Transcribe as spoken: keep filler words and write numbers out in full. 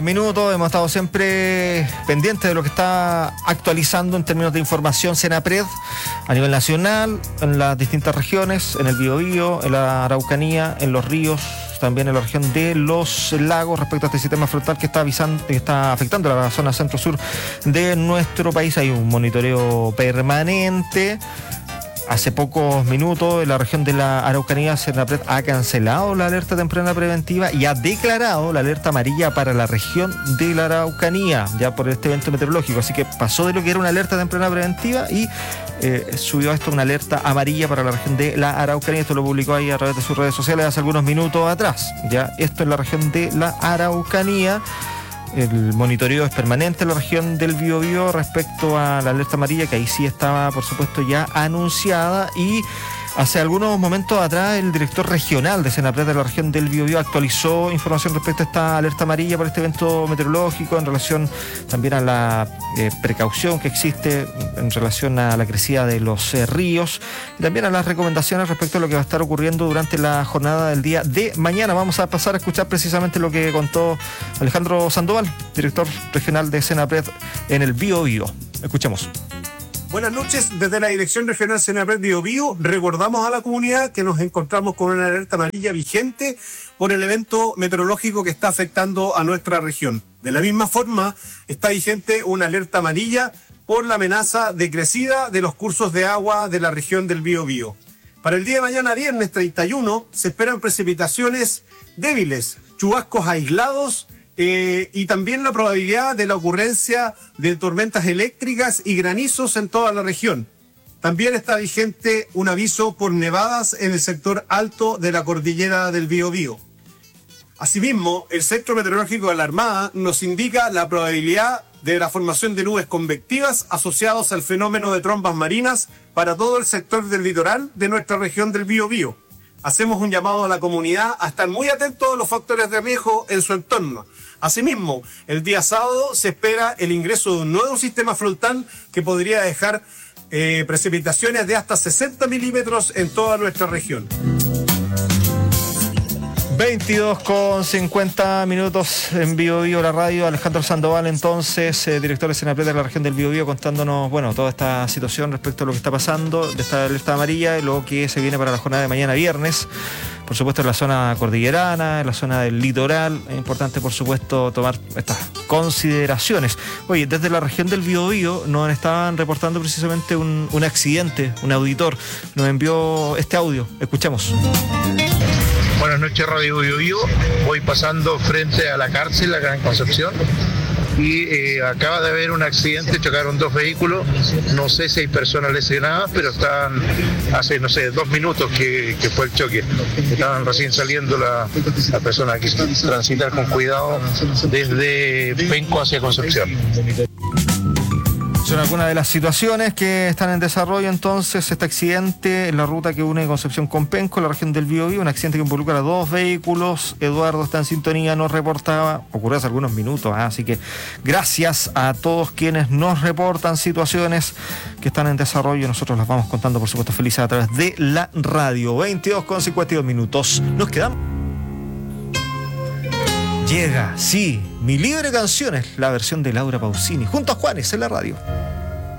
Minutos, hemos estado siempre pendientes de lo que está actualizando en términos de información Senapred a nivel nacional, en las distintas regiones, en el Biobío, en la Araucanía, en los ríos, también en la región de los lagos, respecto a este sistema frontal que está avisando, que está afectando la zona centro-sur de nuestro país. Hay un monitoreo permanente. Hace pocos minutos en la región de la Araucanía, Senapred ha cancelado la alerta temprana preventiva y ha declarado la alerta amarilla para la región de la Araucanía, ya por este evento meteorológico. Así que pasó de lo que era una alerta temprana preventiva y eh, subió a esto una alerta amarilla para la región de la Araucanía. Esto lo publicó ahí a través de sus redes sociales hace algunos minutos atrás. Ya esto en la región de la Araucanía. El monitoreo es permanente en la región del Biobío respecto a la alerta amarilla, que ahí sí estaba, por supuesto, ya anunciada. Y hace algunos momentos atrás el director regional de Senapred de la región del Biobío actualizó información respecto a esta alerta amarilla por este evento meteorológico, en relación también a la eh, precaución que existe en relación a la crecida de los eh, ríos, y también a las recomendaciones respecto a lo que va a estar ocurriendo durante la jornada del día de mañana. Vamos a pasar a escuchar precisamente lo que contó Alejandro Sandoval, director regional de Senapred en el Biobío. Escuchemos. Buenas noches, desde la Dirección Regional Senapred Biobío recordamos a la comunidad que nos encontramos con una alerta amarilla vigente por el evento meteorológico que está afectando a nuestra región. De la misma forma, está vigente una alerta amarilla por la amenaza de crecida de los cursos de agua de la región del Biobío. Para el día de mañana, viernes treinta y uno, se esperan precipitaciones débiles, chubascos aislados, Eh, y también la probabilidad de la ocurrencia de tormentas eléctricas y granizos en toda la región. También está vigente un aviso por nevadas en el sector alto de la cordillera del Biobío. Asimismo, el Centro Meteorológico de la Armada nos indica la probabilidad de la formación de nubes convectivas asociadas al fenómeno de trombas marinas para todo el sector del litoral de nuestra región del Biobío. Hacemos un llamado a la comunidad a estar muy atentos a los factores de riesgo en su entorno. Asimismo, el día sábado se espera el ingreso de un nuevo sistema frontal que podría dejar eh, precipitaciones de hasta sesenta milímetros en toda nuestra región. veintidós con cincuenta minutos en Biobío, la radio. Alejandro Sandoval, entonces, eh, director de Senapred de la región del Biobío, contándonos, bueno, toda esta situación respecto a lo que está pasando, de esta alerta amarilla y lo que se viene para la jornada de mañana viernes. Por supuesto, en la zona cordillerana, en la zona del litoral, es importante, por supuesto, tomar estas consideraciones. Oye, desde la región del Biobío nos estaban reportando precisamente un, un accidente. Un auditor nos envió este audio. Escuchemos. Buenas noches, Radio Biobío. Voy pasando frente a la cárcel, la Gran Concepción, y eh, acaba de haber un accidente, chocaron dos vehículos. No sé si hay personas lesionadas, pero están hace, no sé, dos minutos que, que fue el choque. Estaban recién saliendo la, la persona que transitar con cuidado desde Penco hacia Concepción. Son algunas de las situaciones que están en desarrollo. Entonces, este accidente en la ruta que une Concepción con Penco, la región del Biobío, un accidente que involucra a dos vehículos. Eduardo está en sintonía, nos reportaba, ocurrió hace algunos minutos, ¿eh? Así que gracias a todos quienes nos reportan situaciones que están en desarrollo. Nosotros las vamos contando, por supuesto, felices a través de la radio. veintidós con cincuenta y dos minutos. Nos quedamos. Llega, sí, Mi Libre Canciones, la versión de Laura Pausini, junto a Juanes en la radio.